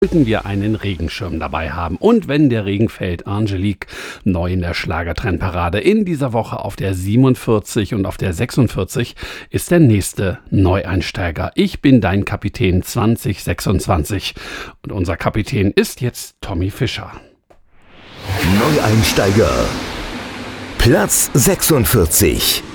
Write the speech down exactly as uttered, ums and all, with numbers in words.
sollten wir einen Regenschirm dabei haben. Und wenn der Regen fällt, Angelique, neu in der Schlagertrendparade. In dieser Woche auf der siebenundvierzig und auf der sechsundvierzig ist der nächste Neueinsteiger. Ich bin dein Kapitän zwanzig sechsundzwanzig. Und unser Kapitän ist jetzt Tommy Fischer. Neueinsteiger. Platz sechsundvierzig.